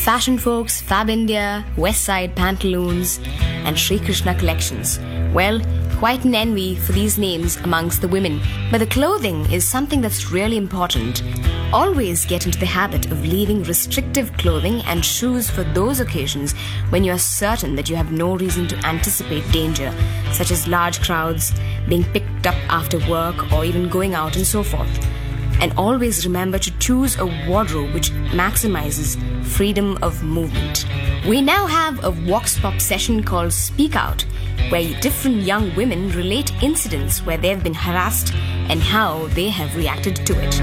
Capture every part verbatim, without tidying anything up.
Fashion Folks, Fab India, West Side Pantaloons, and Sri Krishna collections. Well, quite an envy for these names amongst the women. But the clothing is something that's really important. Always get into the habit of leaving restrictive clothing and shoes for those occasions when you are certain that you have no reason to anticipate danger, such as large crowds, being picked up after work, or even going out and so forth. And always remember to choose a wardrobe which maximizes freedom of movement. We now have a Vox Pop session called Speak Out, where different young women relate incidents where they've been harassed and how they have reacted to it.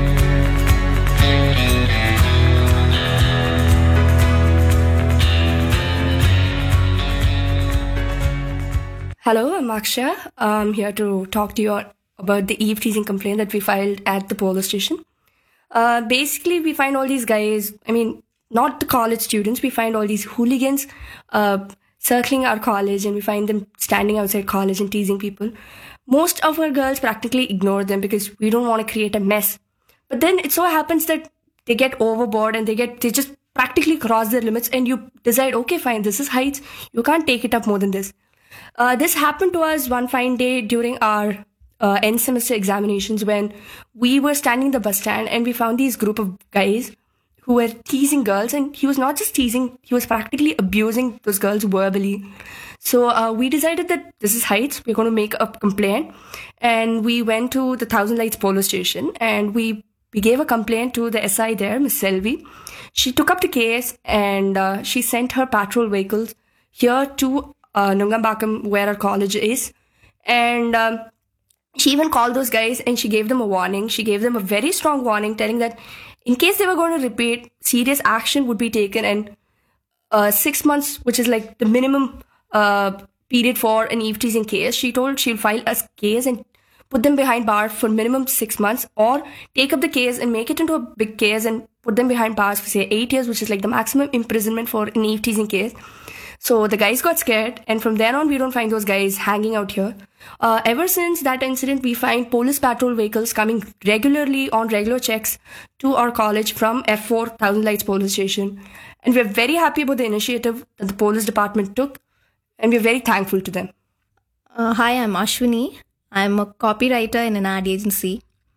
Hello, I'm Akshay. I'm here to talk to you about the eve teasing complaint that we filed at the police station. Uh, basically, we find all these guys, I mean, not the college students, we find all these hooligans uh, circling our college, and we find them standing outside college and teasing people. Most of our girls practically ignore them because we don't want to create a mess. But then it so happens that they get overboard and they get they just practically cross their limits, and you decide, okay, fine, this is heights. You can't take it up more than this. Uh, this happened to us one fine day during our uh, end semester examinations when we were standing in the bus stand and we found these group of guys who were teasing girls, and he was not just teasing, he was practically abusing those girls verbally. So uh, we decided that this is heights, we're going to make a complaint, and we went to the Thousand Lights police station and we we gave a complaint to the S I there, Miss Selvi. She took up the case and uh, she sent her patrol vehicles here to uh, Nungambakam, where our college is. And um, she even called those guys and she gave them a warning. She gave them a very strong warning telling that in case they were going to repeat, serious action would be taken, and uh, six months, which is like the minimum uh, period for an eve teasing case, she told she'll file a case and put them behind bars for minimum six months, or take up the case and make it into a big case and put them behind bars for say eight years, which is like the maximum imprisonment for an eve teasing case. So the guys got scared, and from then on, we don't find those guys hanging out here. Uh, ever since that incident, we find police patrol vehicles coming regularly on regular checks to our college from F four Thousand Lights police station. And we're very happy about the initiative that the police department took, and we're very thankful to them. Uh, hi, I'm Ashwini. I'm a copywriter in an ad agency.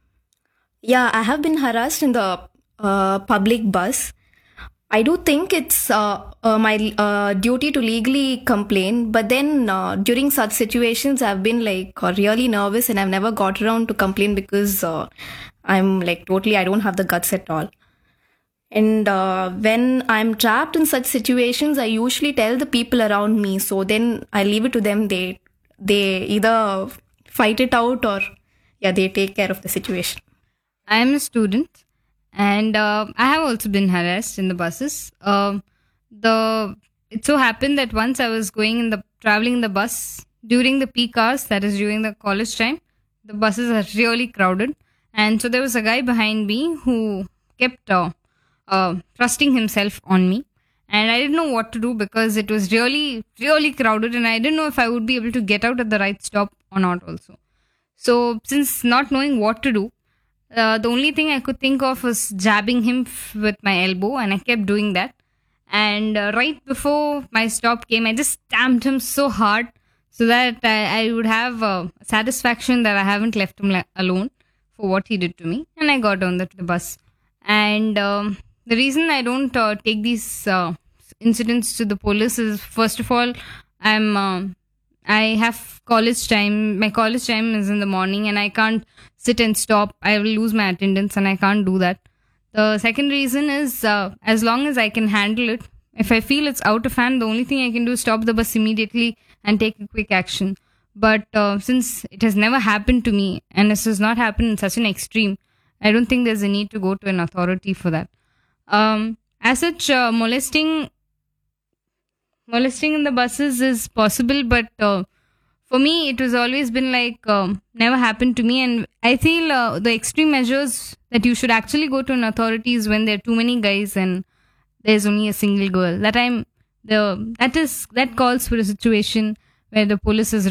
Yeah, I have been harassed in the uh, public bus. I do think it's uh, uh, my uh, duty to legally complain, but then uh, during such situations, I've been like uh, really nervous, and I've never got around to complain because uh, I'm like totally, I don't have the guts at all. And uh, when I'm trapped in such situations, I usually tell the people around me. So then I leave it to them. They they either fight it out or yeah, they take care of the situation. I am a student, and uh, I have also been harassed in the buses. Um, the it so happened that once I was going in the traveling in the bus during the peak hours, that is during the college time. The buses are really crowded, and so there was a guy behind me who kept uh, uh, thrusting himself on me, and I didn't know what to do because it was really, really crowded, and I didn't know if I would be able to get out at the right stop or not also. So since not knowing what to do, uh, the only thing I could think of was jabbing him f- with my elbow, and I kept doing that. And uh, right before my stop came, I just stamped him so hard so that I, I would have uh, satisfaction that I haven't left him la- alone for what he did to me. And I got on the, the bus. And um, the reason I don't uh, take these uh, incidents to the police is, first of all, I'm uh, I have college time. My college time is in the morning, and I can't sit and stop. I will lose my attendance, and I can't do that. The second reason is, uh, as long as I can handle it, if I feel it's out of hand, the only thing I can do is stop the bus immediately and take a quick action. But uh, since it has never happened to me, and this has not happened in such an extreme, I don't think there's a need to go to an authority for that. Um, as such, uh, molesting molesting in the buses is possible, but uh, for me, it was always been like um, never happened to me. And I feel uh, the extreme measures that you should actually go to an authority is when there are too many guys and there's only a single girl. That time, the that is that calls for a situation where the police is